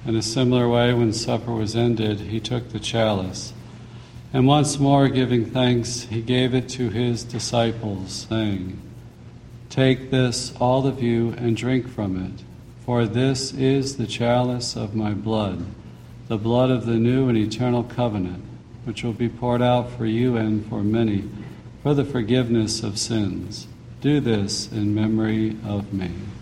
In a similar way, when supper was ended, he took the chalice, and once more giving thanks, he gave it to his disciples, saying, "Take this, all of you, and drink from it, for this is the chalice of my blood, the blood of the new and eternal covenant, which will be poured out for you and for many, for the forgiveness of sins. Do this in memory of me."